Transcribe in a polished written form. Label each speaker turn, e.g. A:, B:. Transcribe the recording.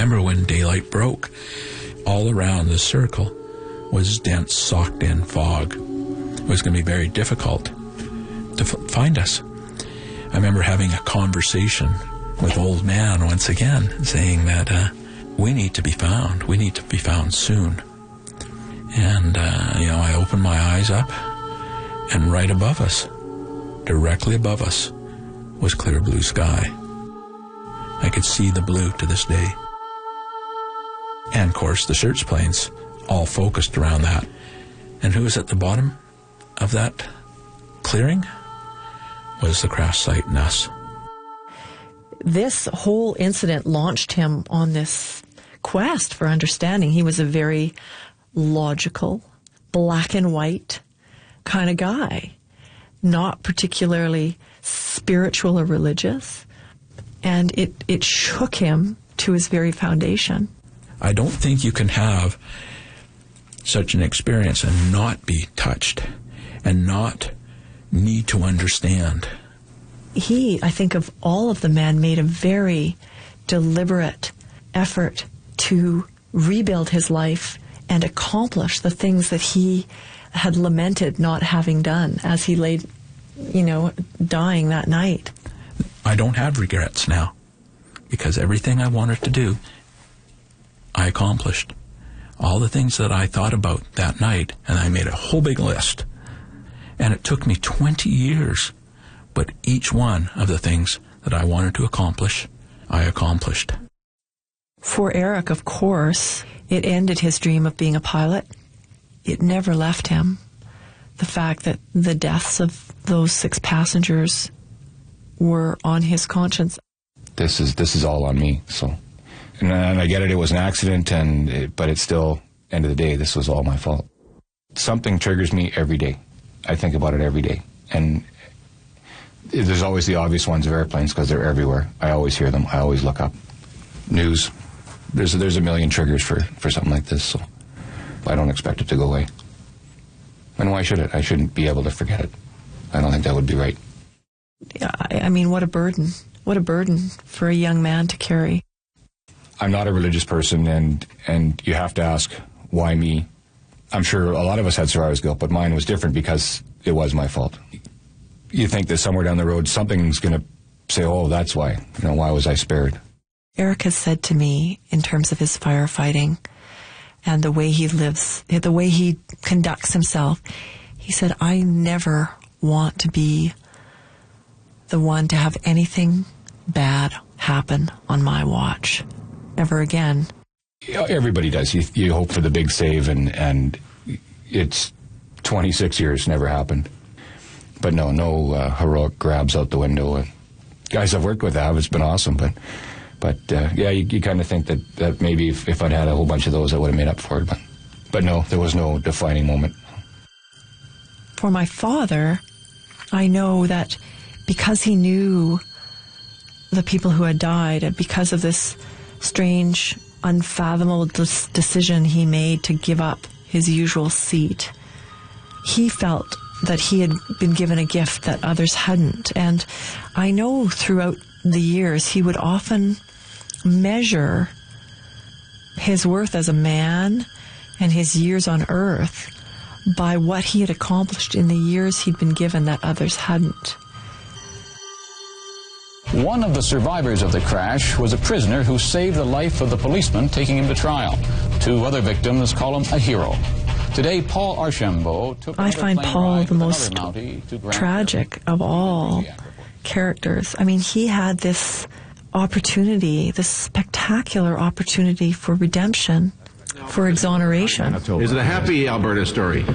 A: remember when daylight broke, all around the circle was dense, socked-in fog. It was going to be very difficult to find us. I remember having a conversation with Old Man once again, saying that we need to be found. We need to be found soon. And, I opened my eyes up, and right above us, directly above us, was clear blue sky. I could see the blue to this day. And, of course, the search planes all focused around that. And who was at the bottom of that clearing? Was the crash site and us.
B: This whole incident launched him on this quest for understanding. He was a very logical, black and white kind of guy, not particularly spiritual or religious, and it shook him to his very foundation.
A: I don't think you can have such an experience and not be touched and not need to understand.
B: He, I think of all of the men, made a very deliberate effort to rebuild his life and accomplish the things that he had lamented not having done as he lay, dying that night.
A: I don't have regrets now, because everything I wanted to do, I accomplished. All the things that I thought about that night, and I made a whole big list. And it took me 20 years, but each one of the things that I wanted to accomplish, I accomplished.
B: For Eric, of course, it ended his dream of being a pilot. It never left him. The fact that the deaths of those 6 passengers were on his conscience.
C: This is all on me. So, and I get it. It was an accident, but it's still, end of the day, this was all my fault. Something triggers me every day. I think about it every day, and there's always the obvious ones of airplanes because they're everywhere. I always hear them. I always look up news. There's a million triggers for something like this, so I don't expect it to go away. And why should it? I shouldn't be able to forget it. I don't think that would be right.
B: Yeah, I mean, what a burden. What a burden for a young man to carry.
C: I'm not a religious person, and you have to ask, why me? I'm sure a lot of us had survivor's guilt, but mine was different because it was my fault. You think that somewhere down the road, something's going to say, oh, that's why. Why was I spared?
B: Eric has said to me, in terms of his firefighting and the way he lives, the way he conducts himself, he said, I never want to be the one to have anything bad happen on my watch ever again.
C: Everybody does. You hope for the big save, and it's 26 years, never happened. But no heroic grabs out the window. Guys I've worked with have, it's been awesome, but you kind of think that maybe if I'd had a whole bunch of those, I would have made up for it. But no, there was no defining moment.
B: For my father, I know that because he knew the people who had died, and because of this strange, unfathomable decision he made to give up his usual seat, he felt that he had been given a gift that others hadn't. And I know throughout the years he would often measure his worth as a man and his years on earth by what he had accomplished in the years he'd been given that others hadn't.
D: One of the survivors of the crash was a prisoner who saved the life of the policeman taking him to trial. 2 other victims call him a hero. Today, Paul Archambault took
B: I find Paul the most tragic of all characters. I mean, he had this opportunity, this spectacular opportunity for redemption, for exoneration.
E: Is it a happy Alberta story?